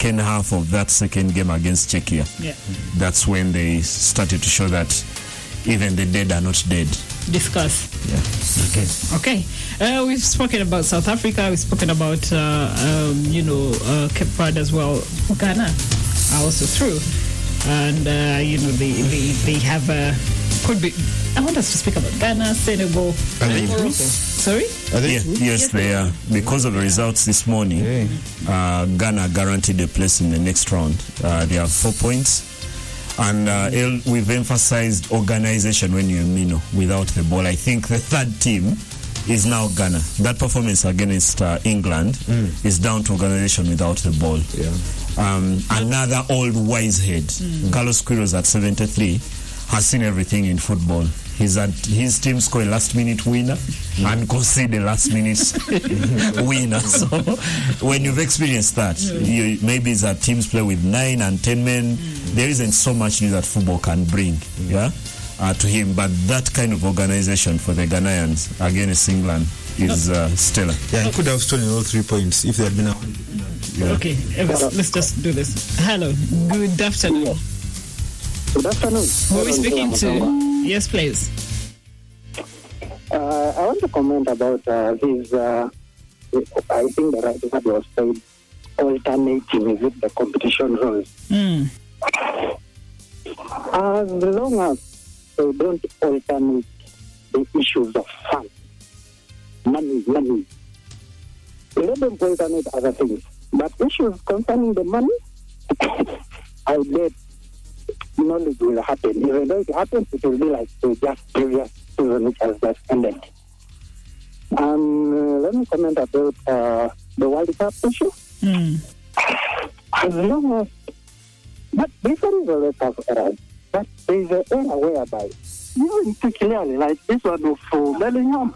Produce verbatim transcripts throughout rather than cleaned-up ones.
second half of that second game against Czechia. Yeah. That's when they started to show that even the dead are not dead. Discuss. Yeah. Okay. Uh, we've spoken about South Africa. We've spoken about, uh, um, you know, uh, Cape Verde as well. Ghana are also through. And, uh, you know, they, they, they have a... Could be... I want us to speak about Ghana, Senegal, Are they Morocco. through? Sorry? Are they Yeah, through? yes, they are. Because of the results this morning, Yeah. uh, Ghana guaranteed a place in the next round. Uh, they have four points. And uh, El- we've emphasized organization when you mean without the ball. I think the third team is now Ghana. That performance against uh, England mm. is down to organization without the ball. Yeah. Um, another old wise head, mm. Carlos Queiroz at seventy-three, has seen everything in football. He's at his team score a last minute winner mm. and concede a last minute winner. So when you've experienced that, you, maybe it's that teams play with nine and ten men. Mm. There isn't so much new that football can bring, mm. yeah, uh, to him. But that kind of organization for the Ghanaians against England is uh, stellar. Yeah, he could have stolen all three points if they had been out. Yeah. Okay, Elvis, let's just do this. Hello, good afternoon. Good afternoon. Who are we speaking to? Yes, please. Uh, I want to comment about uh, this. Uh, I think the right word was said alternative with the competition rules. Mm. As long as they don't alternate the issues of fun, money, money, let them alternate other things. But issues concerning the money, I bet knowledge will happen. Even though it happens, it will be like the just previous season which has just ended. Um, uh, let me comment about uh, the World Cup issue. Mm. As long as, but this one is a lot of errors. But there is an error whereby you can see clearly, like this one of uh, Bellingham.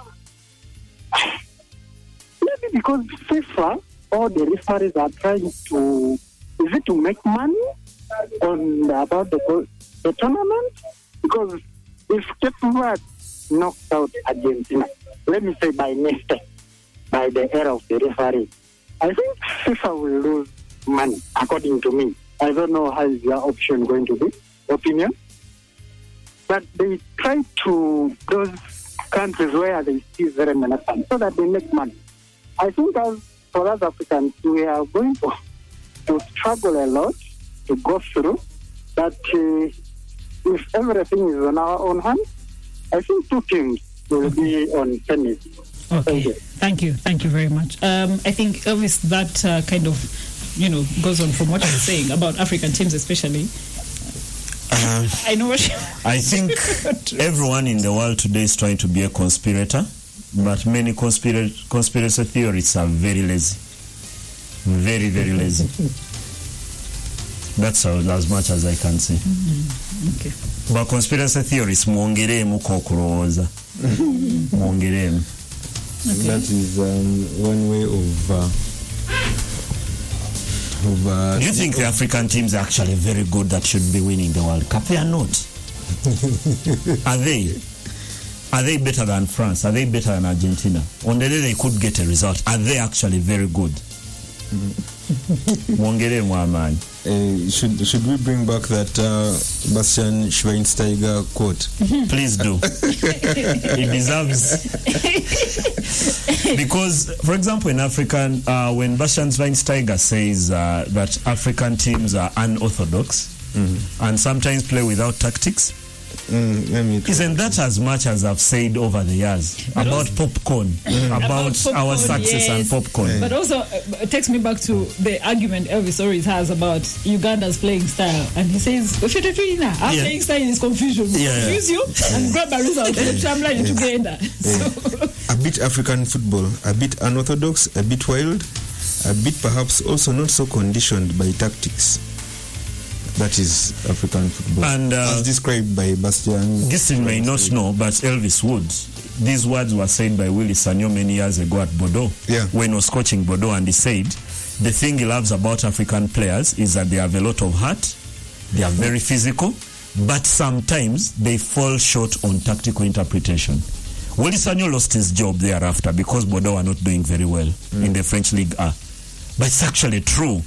Maybe because FIFA or the referees are trying to, is it to make money on the, about the, the tournament? Because if Cape Verde knocks out Argentina, let me say by mistake, by the error of the referee, I think FIFA will lose money, according to me. I don't know how is your option going to be, opinion. But they try to, those countries where they see very many funds, so that they make money. I think as for us Africans, we are going to, to struggle a lot to go through, but uh, if everything is on our own hands, I think two teams will be on tennis. Okay, Thank you. thank you, thank you very much. Um, I think Elvis, that uh, kind of, you know, goes on from what you're saying about African teams, especially. Uh, I know what you I think everyone in the world today is trying to be a conspirator, but many conspira- conspiracy theorists are very lazy. Very, very lazy. That's all, as much as I can say. Mm-hmm. Okay. But conspiracy theorists, mwongeremu kokuroza. Mwongeremu. Okay. That is um, one way of. Uh, of uh, Do you think the African teams are actually very good that should be winning the World Cup? They are not. Are they? Are they better than France? Are they better than Argentina? On the day they could get a result, are they actually very good? Mwongeremu amani. Uh, should should we bring back that uh, Bastian Schweinsteiger quote? Please do. It deserves. Because, for example, in African, uh, when Bastian Schweinsteiger says uh, that African teams are unorthodox mm-hmm. and sometimes play without tactics, Mm, let me isn't that as much as I've said over the years But about also, popcorn, about, about popcorn, our success yes. and popcorn? But also, uh, it takes me back to the argument Elvis always has about Uganda's playing style. And he says, our Yeah. playing style is confusion. Yeah. Confuse you and grab a result. Tramline together. So, a bit African football, a bit unorthodox, a bit wild, a bit perhaps also not so conditioned by tactics. That is African football, And, uh, as described by Bastian. This may not know, but Elvis would. These words were said by Willy Sanyo many years ago at Bordeaux, Yeah. when he was coaching Bordeaux, and he said, the thing he loves about African players is that they have a lot of heart, they are very physical, but sometimes they fall short on tactical interpretation. Willy Sanyo lost his job thereafter because Bordeaux are not doing very well mm. in the French League A. But it's actually true.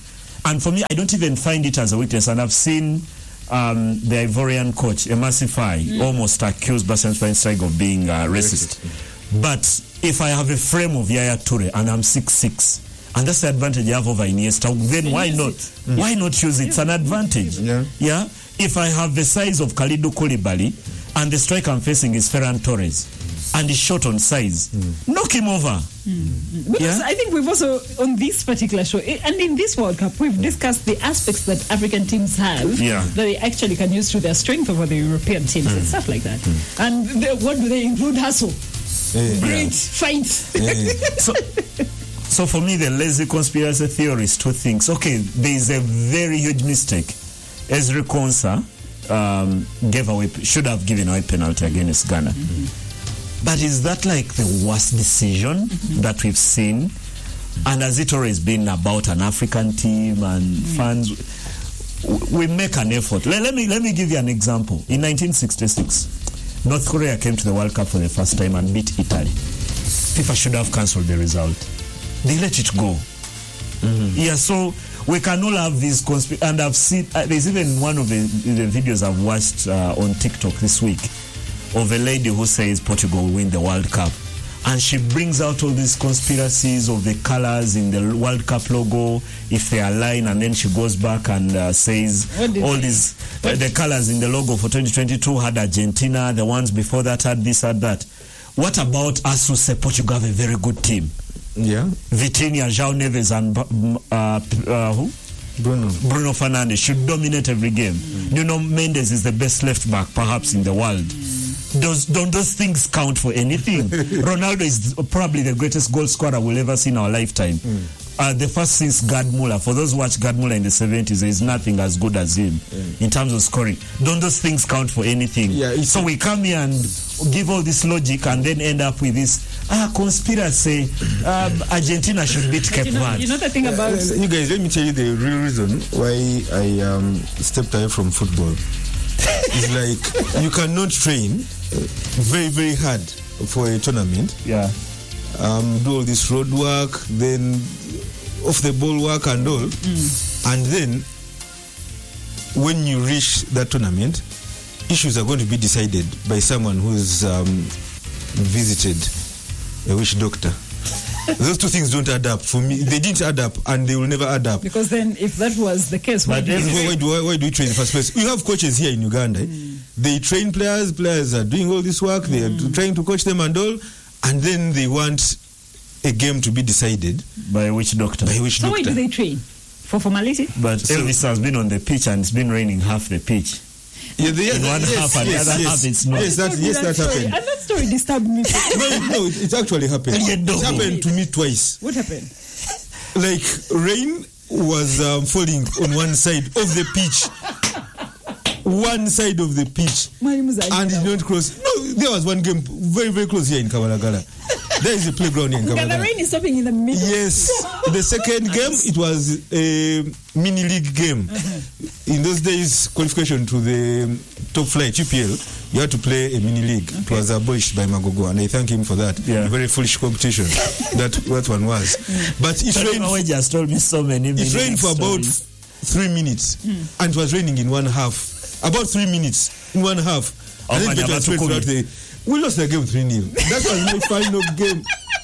and for me, I don't even find it as a weakness. And I've seen um, the Ivorian coach, Emasifai, mm. almost accused Bastian Schweinsteiger of being uh, racist. racist. But if I have a frame of Yaya Toure and I'm six six, and that's the advantage you have over Iniesta, then why not? Mm. Why not use it? It's an advantage. Yeah. yeah. If I have the size of Kalidou Koulibaly and the striker I'm facing is Ferran Torres, and he's short on size, mm. knock him over. Mm. Because yeah? I think we've also, on this particular show, and in this World Cup, we've discussed the aspects that African teams have yeah. that they actually can use to their strength over the European teams mm. and stuff like that. Mm. And the, what do they include? Hustle. Yeah. Great yeah. fights. Yeah. so, so for me, the lazy conspiracy theory is two things. Okay, there is a very huge mistake. Ezri Konsa um, gave away, should have given away penalty against Ghana. Mm-hmm. But is that like the worst decision mm-hmm. that we've seen? And has it always been about an African team and mm-hmm. fans? We make an effort. Let, let me let me give you an example. In nineteen sixty-six, North Korea came to the World Cup for the first time and beat Italy. FIFA should have cancelled the result. They let it go. Mm-hmm. Yeah, so we can all have these conspiracy. And I've seen, uh, there's even one of the, the videos I've watched uh, on TikTok this week of a lady who says Portugal will win the World Cup. And she brings out all these conspiracies of the colors in the World Cup logo, if they align, and then she goes back and uh, says all these, uh, the colors in the logo for twenty twenty-two had Argentina, the ones before that had this, had that. What about us who say Portugal have a very good team? Yeah. Vitinha, João Neves, and uh, uh, who? Bruno. Bruno Fernandes should dominate every game. Mm. Nuno Mendes is the best left back, perhaps, in the world. Mm. Those, don't those things count for anything? Ronaldo is probably the greatest goal scorer we'll ever see in our lifetime. Mm. Uh, the first since Gerd Muller. For those who watch Gerd Muller in the seventies, there is nothing as good as him mm. in terms of scoring. Don't those things count for anything? Yeah, so we come here and give all this logic and then end up with this ah conspiracy. Um, Argentina should beat Cape Verde. You know the thing about uh, you guys. Let me tell you the real reason why I um, stepped away from football. It's like you cannot train very very hard for a tournament. Yeah. Um, do all this road work, then off the ball work and all, mm. and then when you reach that tournament, issues are going to be decided by someone who's um, visited a witch doctor. Those two things don't add up. For me, they didn't add up, and they will never add up. Because then, if that was the case, why, do, why, why, do, why, why do we train in the first place? You have coaches here in Uganda. Mm. They train players. Players are doing all this work. They are mm. trying to coach them and all, and then they want a game to be decided by a witch doctor. By a witch so doctor. why do they train? For formality? But so, Elvis has been on the pitch and it's been raining half the pitch. Yeah, the, in one yes, half and yes, the other yes. half it's not. Yes, that, yes, that, that happened. And that story disturbed me. no, no, it, it actually happened. It happened to me twice. What happened? Like, rain was um, falling on one side of the pitch. One side of the pitch. And it did not cross. No, there was one game very, very close here in Kamalagala. There is a playground here in Kamalagala. The rain is stopping in the middle. Yes. The second game, it was a mini league game. Uh-huh. In those days, qualification to the top flight, U P L, you had to play a mini league. Okay. It was abolished by Magogo, and I thank him for that. Yeah. A very foolish competition that that one was. Mm. But it rained. Just told me so many. It rained for about three minutes, mm. and it was raining in one half. About three minutes in one half. Oh, and then it was throughout the. We lost the game three nil. That was my final game.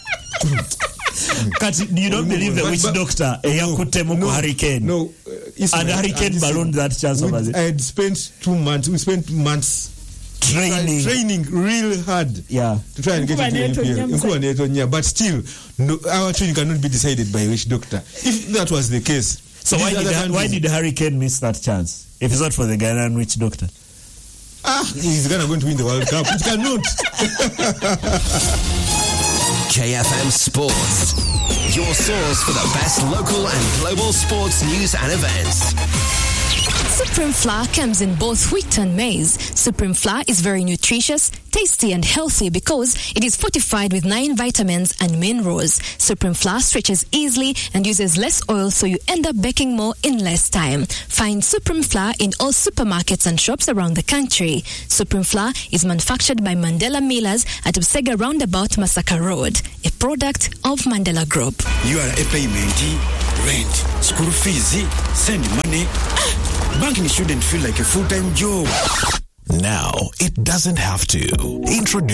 Kati, you don't no, believe the witch doctor Eyakutemo no, Hurricane? No, uh, and Hurricane ballooned that chance over there. I had spent two months. We spent months training, training real hard. Yeah, to try and get into the N P L. But still, no, our training cannot be decided by a witch doctor. If that was the case, so why did the, why did the Hurricane miss that chance? If it's not for the Ghanaian witch doctor. Ah, he's gonna going to win the World Cup. It cannot. K F M Sports, your source for the best local and global sports news and events. Supreme Flour comes in both wheat and maize. Supreme Flour is very nutritious, tasty and healthy because it is fortified with nine vitamins and minerals. Supreme Flour stretches easily and uses less oil, so you end up baking more in less time. Find Supreme Flour in all supermarkets and shops around the country. Supreme Flour is manufactured by Mandela Millers at Busega Roundabout, Masaka Road, a product of Mandela Group. You are a payment, rent, school fees, send money. Banking shouldn't feel like a full-time job. Now, it doesn't have to. Introduce